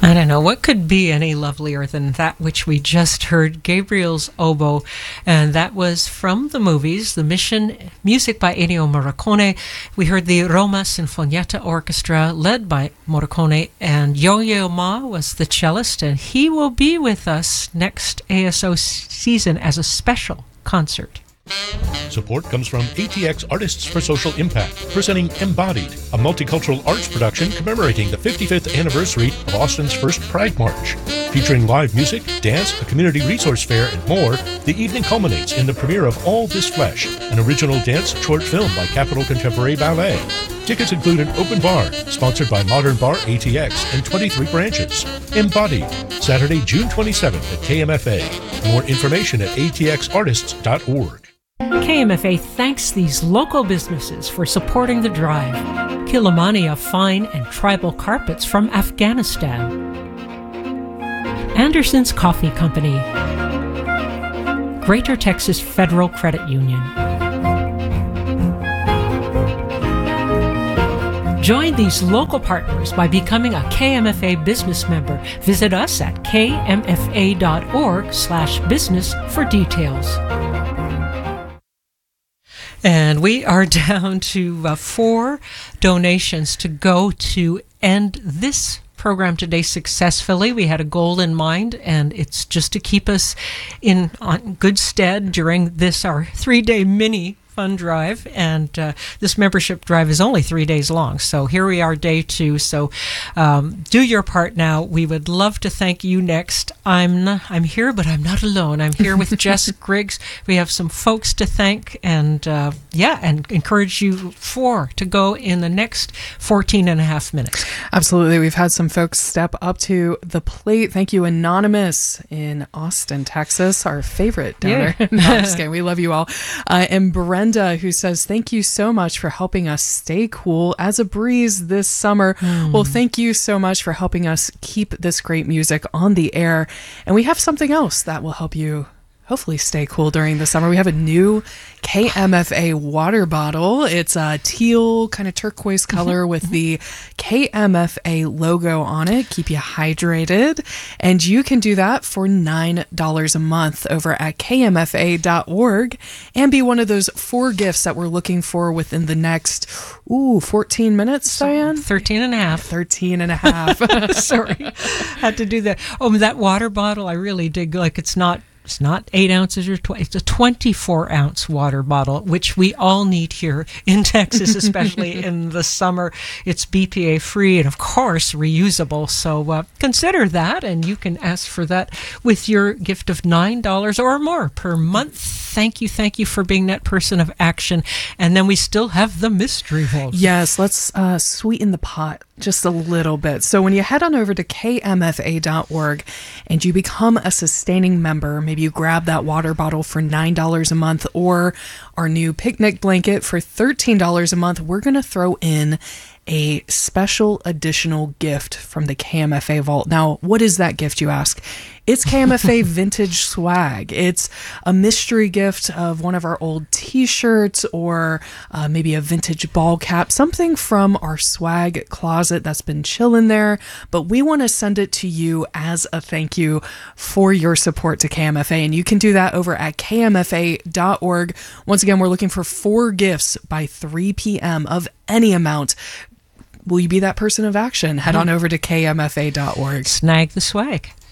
I don't know what could be any lovelier than that which we just heard, Gabriel's Oboe, and that was from the movies, The Mission, music by Ennio Morricone. We heard the Roma Sinfonietta Orchestra, led by Morricone, and Yo-Yo Ma was the cellist, and he will be with us next ASO season as a special concert. Support comes from ATX Artists for Social Impact, presenting Embodied, a multicultural arts production commemorating the 55th anniversary of Austin's first Pride March. Featuring live music, dance, a community resource fair, and more, the evening culminates in the premiere of All This Flesh, an original dance short film by Capitol Contemporary Ballet. Tickets include an open bar, sponsored by Modern Bar ATX and 23 branches. Embodied, Saturday, June 27th at KMFA. More information at atxartists.org. KMFA thanks these local businesses for supporting the drive. Kilimani fine and tribal carpets from Afghanistan. Anderson's Coffee Company. Greater Texas Federal Credit Union. Join these local partners by becoming a KMFA business member. Visit us at kmfa.org/business for details. And we are down to 4 donations to go to end this program today successfully. We had a goal in mind, and it's just to keep us on good stead during this, our 3-day mini fund drive, and this membership drive is only 3 days long. So here we are, day 2. So do your part now. We would love to thank you next. I'm here, but I'm not alone. I'm here with Jess Griggs. We have some folks to thank, and and encourage you to go in the next 14 and a half minutes. Absolutely. We've had some folks step up to the plate. Thank you, Anonymous in Austin, Texas, our favorite donor. Yeah. No, I'm just kidding. We love you all. And Brenda, who says, thank you so much for helping us stay cool as a breeze this summer. Well, thank you so much for helping us keep this great music on the air. And we have something else that will help you hopefully stay cool during the summer. We have a new KMFA water bottle. It's a teal kind of turquoise color with the KMFA logo on it. Keep you hydrated. And you can do that for $9 a month over at kmfa.org and be one of those 4 gifts that we're looking for within the next 14 minutes, Diane? 13 and a half. 13 and a half. Sorry. Had to do that. Oh, that water bottle, I really dig. Like, it's not 8 ounces or it's a 24-ounce water bottle, which we all need here in Texas, especially in the summer. It's BPA free and, of course, reusable. So consider that, and you can ask for that with your gift of $9 or more per month. Thank you for being that person of action. And then we still have the mystery vault. Yes, let's sweeten the pot just a little bit. So when you head on over to kmfa.org and you become a sustaining member, maybe you grab that water bottle for $9 a month or our new picnic blanket for $13 a month, we're going to throw in a special additional gift from the KMFA Vault. Now, what is that gift, you ask? It's KMFA vintage swag. It's a mystery gift of one of our old t-shirts or maybe a vintage ball cap, something from our swag closet that's been chilling there, but we want to send it to you as a thank you for your support to KMFA, and you can do that over at kmfa.org. Once again, we're looking for 4 gifts by 3 p.m. of any amount. Will you be that person of action? Head on over to kmfa.org. Snag the swag.